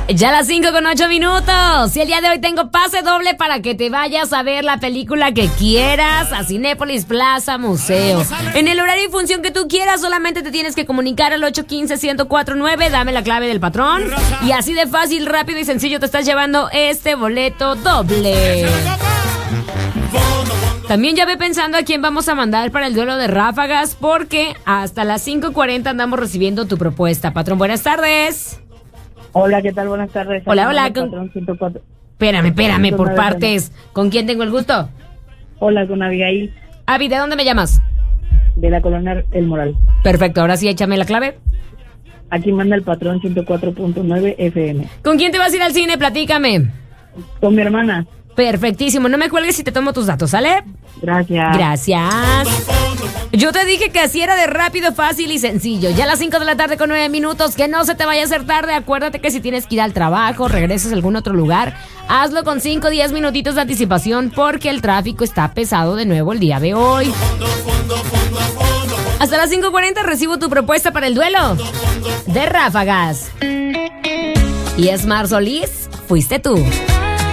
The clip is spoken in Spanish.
Ya las 5:08. Y el día de hoy tengo pase doble para que te vayas a ver la película que quieras a Cinépolis Plaza Museo. En el horario y función que tú quieras, solamente te tienes que comunicar al 815-1049. Dame la clave del patrón. Y así de fácil, rápido y sencillo te estás llevando este boleto doble. También ya ve pensando a quién vamos a mandar para el duelo de ráfagas, porque hasta las 5:40 andamos recibiendo tu propuesta. Patrón, buenas tardes. Hola, ¿qué tal? Buenas tardes. Hola. Patrón 104. Espérame, por partes. ¿Con quién tengo el gusto? Hola, con Abigail, Avi, ¿de dónde me llamas? de la colonia El Moral. Perfecto, ahora sí, échame la clave. Aquí manda el patrón 104.9 FM. ¿Con quién te vas a ir al cine? Platícame. Con mi hermana. Perfectísimo, no me cuelgues si te tomo tus datos, ¿sale? Gracias. Gracias. Yo te dije que así era de rápido, fácil y sencillo. Ya a las 5:09, que no se te vaya a hacer tarde. Acuérdate que si tienes que ir al trabajo, regreses a algún otro lugar, hazlo con 5 o 10 minutitos de anticipación, porque el tráfico está pesado de nuevo el día de hoy. Hasta las 5:40 recibo tu propuesta para el duelo de ráfagas. Y Esmar Solís, fuiste tú.